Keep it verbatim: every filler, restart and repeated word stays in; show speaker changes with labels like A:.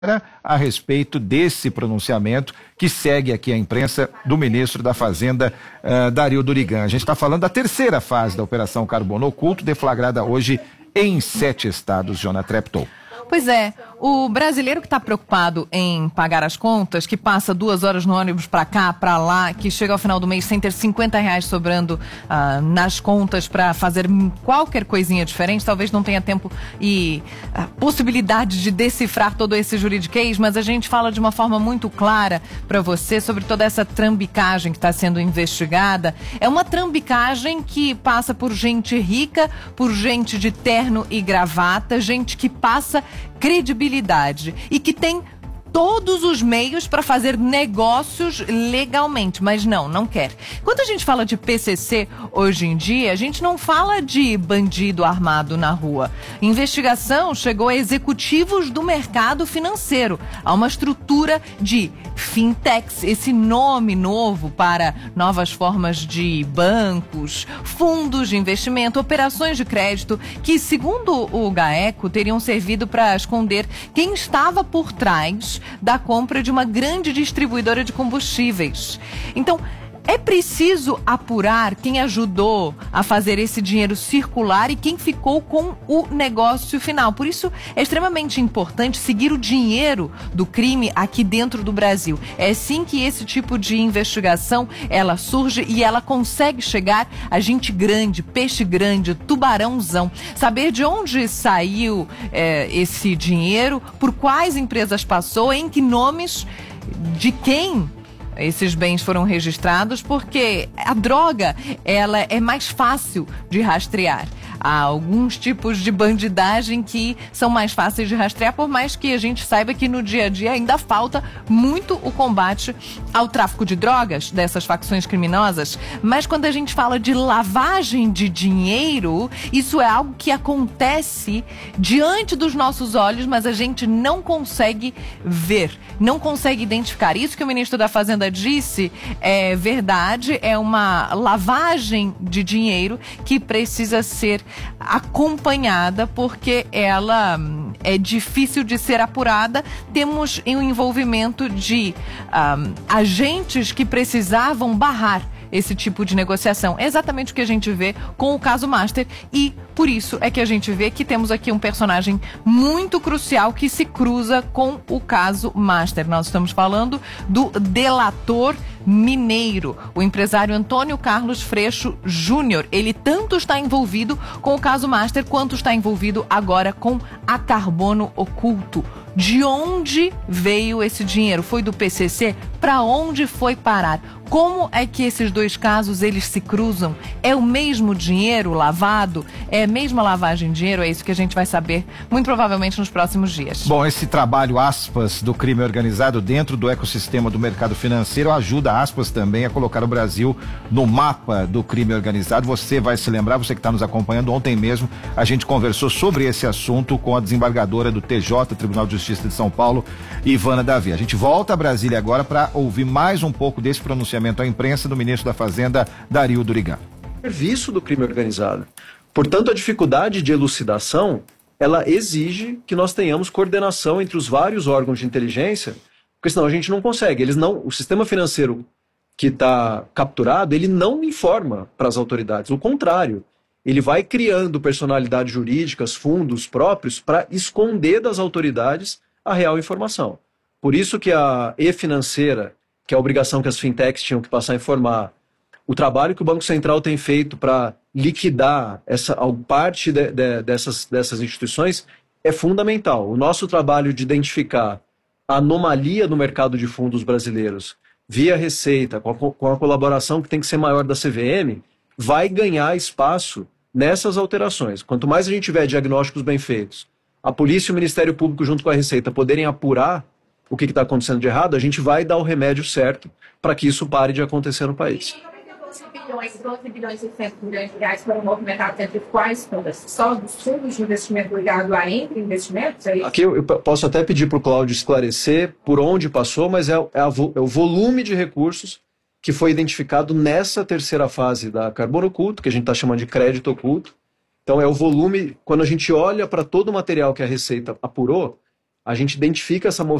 A: a respeito desse pronunciamento que segue aqui a imprensa do ministro da Fazenda, uh, Dario Durigan. A gente está falando da terceira fase da Operação Carbono Oculto, deflagrada hoje em sete estados, Jona Treptow.
B: Pois é, o brasileiro que está preocupado em pagar as contas, que passa duas horas no ônibus para cá, para lá, que chega ao final do mês sem ter cinquenta reais sobrando ah, nas contas para fazer qualquer coisinha diferente, talvez não tenha tempo e ah, possibilidade de decifrar todo esse juridiquês, mas a gente fala de uma forma muito clara para você sobre toda essa trambicagem que está sendo investigada. É uma trambicagem que passa por gente rica, por gente de terno e gravata, gente que passa credibilidade e que tem todos os meios para fazer negócios legalmente, mas não, não quer. Quando a gente fala de P C C hoje em dia, a gente não fala de bandido armado na rua. Investigação chegou a executivos do mercado financeiro, a uma estrutura de fintechs, esse nome novo para novas formas de bancos, fundos de investimento, operações de crédito, que, segundo o GAECO, teriam servido para esconder quem estava por trás da compra de uma grande distribuidora de combustíveis. Então, é preciso apurar quem ajudou a fazer esse dinheiro circular e quem ficou com o negócio final. Por isso, é extremamente importante seguir o dinheiro do crime aqui dentro do Brasil. É assim que esse tipo de investigação, ela surge e ela consegue chegar a gente grande, peixe grande, tubarãozão. Saber de onde saiu é, esse dinheiro, por quais empresas passou, em que nomes, de quem esses bens foram registrados, porque a droga, ela é mais fácil de rastrear. Há alguns tipos de bandidagem que são mais fáceis de rastrear, por mais que a gente saiba que no dia a dia ainda falta muito o combate ao tráfico de drogas dessas facções criminosas. Mas quando a gente fala de lavagem de dinheiro, isso é algo que acontece diante dos nossos olhos, mas a gente não consegue ver, não consegue identificar. Isso que o ministro da Fazenda disse é verdade, é uma lavagem de dinheiro que precisa ser acompanhada, porque ela é difícil de ser apurada. Temos o envolvimento de um, agentes que precisavam barrar esse tipo de negociação. É exatamente o que a gente vê com o caso Master, e por isso é que a gente vê que temos aqui um personagem muito crucial que se cruza com o caso Master. Nós estamos falando do delator mineiro, o empresário Antônio Carlos Freixo Júnior. Ele tanto está envolvido com o caso Master quanto está envolvido agora com a Carbono Oculto. De onde veio esse dinheiro? Foi do P C C? Para onde foi parar? Como é que esses dois casos, eles se cruzam? É o mesmo dinheiro lavado? É a mesma lavagem de dinheiro? É isso que a gente vai saber, muito provavelmente, nos próximos dias.
A: Bom, esse trabalho, aspas, do crime organizado dentro do ecossistema do mercado financeiro ajuda, aspas, também a colocar o Brasil no mapa do crime organizado. Você vai se lembrar, você que está nos acompanhando, ontem mesmo a gente conversou sobre esse assunto com a desembargadora do T J, Tribunal de Justiça de São Paulo, Ivana Davi. A gente volta a Brasília agora para ouvir mais um pouco desse pronunciamento à imprensa do ministro da Fazenda, Dario Durigan.
C: Serviço do crime organizado. Portanto, a dificuldade de elucidação, ela exige que nós tenhamos coordenação entre os vários órgãos de inteligência, porque senão a gente não consegue. Eles não, o sistema financeiro que está capturado, ele não informa para as autoridades. O contrário, ele vai criando personalidades jurídicas, fundos próprios, para esconder das autoridades a real informação. Por isso que a e-financeira, que é a obrigação que as fintechs tinham que passar a informar, o trabalho que o Banco Central tem feito para liquidar essa parte de, de, dessas, dessas instituições é fundamental. O nosso trabalho de identificar a anomalia no mercado de fundos brasileiros via Receita, com a, com a colaboração que tem que ser maior da C V M, vai ganhar espaço nessas alterações. Quanto mais a gente tiver diagnósticos bem feitos, a polícia e o Ministério Público junto com a Receita poderem apurar o que está acontecendo de errado, a gente vai dar o remédio certo para que isso pare de acontecer no país.
D: doze bilhões e seiscentos milhões de reais foram movimentados entre quais fundos? Só dos fundos de investimento ligado a entre investimentos? É isso?
C: Aqui eu, eu posso até pedir para o Cláudio esclarecer por onde passou, mas é, é, a, é o volume de recursos que foi identificado nessa terceira fase da Carbono Oculto, que a gente está chamando de crédito oculto. Então é o volume, quando a gente olha para todo o material que a Receita apurou, a gente identifica essa